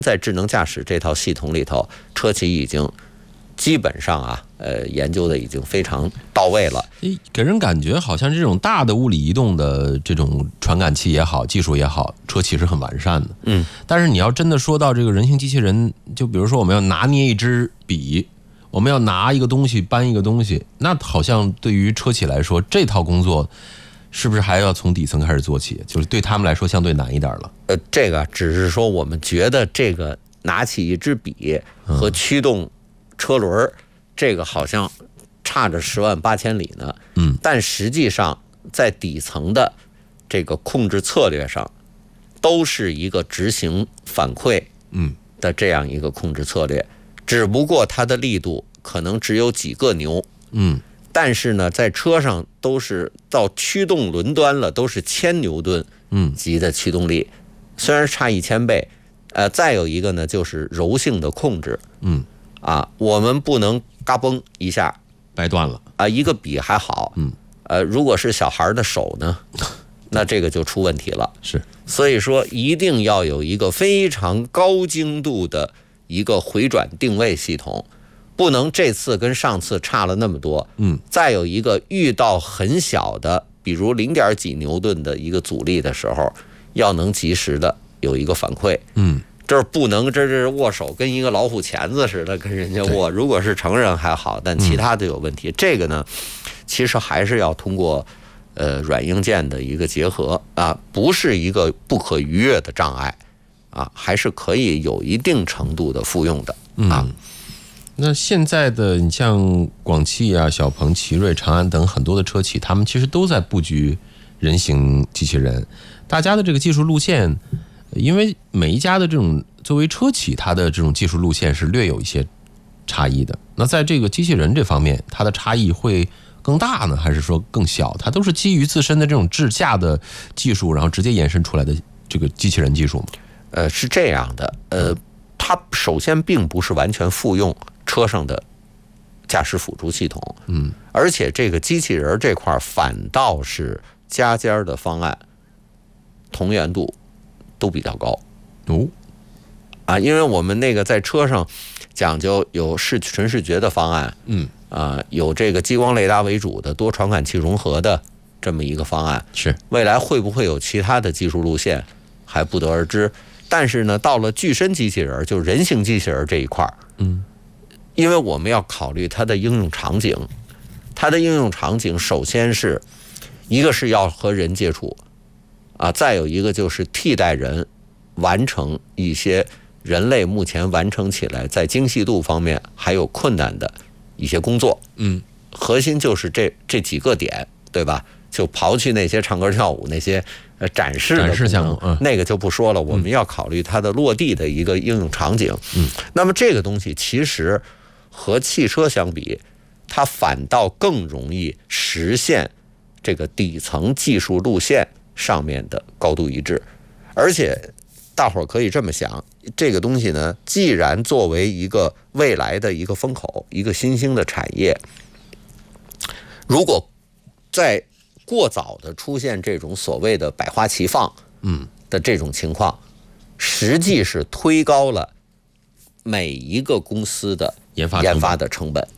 在智能驾驶这套系统里头，车企已经基本上研究的已经非常到位了。 给人感觉好像这种大的物理移动的这种传感器也好，技术也好，车企是很完善的。但是你要真的说到这个人形机器人，就比如说我们要拿捏一支笔，我们要拿一个东西搬一个东西，那好像对于车企来说，这套工作是不是还要从底层开始做起？就是对他们来说相对难一点了。 这个只是说我们觉得这个拿起一支笔和驱动车轮，这个好像差着10万8千里呢。但实际上在底层的这个控制策略上，都是一个执行反馈的这样一个控制策略，只不过它的力度可能只有几个牛。但是呢，在车上都是到驱动轮端了，都是1000牛顿级的驱动力，虽然差1000倍。再有一个呢，就是柔性的控制。我们不能嘎嘣一下掰断了一个笔还好。如果是小孩的手呢，那这个就出问题了。 是， 所以说一定要有一个非常高精度的一个回转定位系统。不能这次跟上次差了那么多。再有一个，遇到很小的，比如0.几牛顿的一个阻力的时候，要能及时的有一个反馈。这是不能，这是握手跟一个老虎钳子似的跟人家握。如果是成人还好，但其他的有问题。这个呢，其实还是要通过软硬件的一个结合不是一个不可逾越的障碍还是可以有一定程度的复用的那现在的你像广汽小鹏、奇瑞、长安等很多的车企，他们其实都在布局人形机器人。大家的这个技术路线，因为每一家的这种作为车企，它的这种技术路线是略有一些差异的。那在这个机器人这方面，它的差异会更大呢，还是说更小？它都是基于自身的这种智驾的技术，然后直接延伸出来的这个机器人技术吗？ 是这样的。它首先并不是完全复用车上的驾驶辅助系统。而且这个机器人这块反倒是家家的方案同源度都比较高。因为我们那个在车上讲究有纯视觉的方案，有这个激光雷达为主的多传感器融合的这么一个方案。 是， 未来会不会有其他的技术路线还不得而知。但是呢，到了具身机器人，就是人形机器人这一块，因为我们要考虑它的应用场景。它的应用场景首先是一个是要和人接触再有一个就是替代人完成一些人类目前完成起来在精细度方面还有困难的一些工作。核心就是这几个点，对吧？就刨去那些唱歌跳舞那些展示项目， 那个就不说了。我们要考虑它的落地的一个应用场景。那么这个东西其实和汽车相比，它反倒更容易实现这个底层技术路线上面的高度一致。而且大伙儿可以这么想，这个东西呢，既然作为一个未来的一个风口，一个新兴的产业，如果在过早的出现这种所谓的百花齐放的这种情况，实际是推高了每一个公司的研发的成本。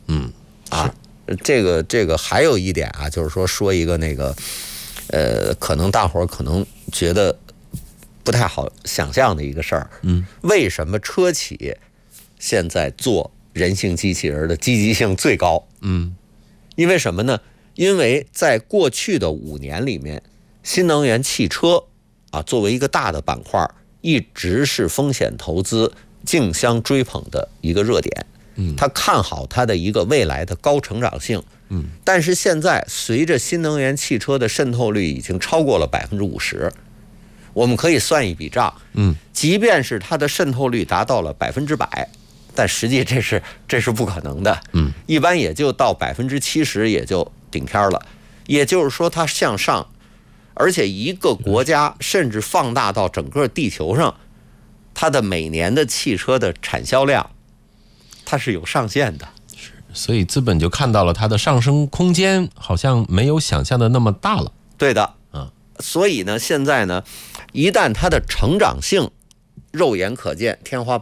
这个还有一点就是说一个那个可能大伙儿可能觉得不太好想象的一个事儿。为什么车企现在做人形机器人的积极性最高？因为什么呢？因为在过去的5年里面，新能源汽车作为一个大的板块，一直是风险投资竞相追捧的一个热点。他看好它的一个未来的高成长性。但是现在随着新能源汽车的渗透率已经超过了50%，我们可以算一笔账。即便是它的渗透率达到了100%，但实际这是不可能的。一般也就到70%也就顶天了。也就是说它向上，而且一个国家甚至放大到整个地球上，它的每年的汽车的产销量它是有上限的。 所以资本就看到了它的上升空间好像没有想象的那么大了。 对的。所以呢，现在呢，一旦它的成长性肉眼可见，天花板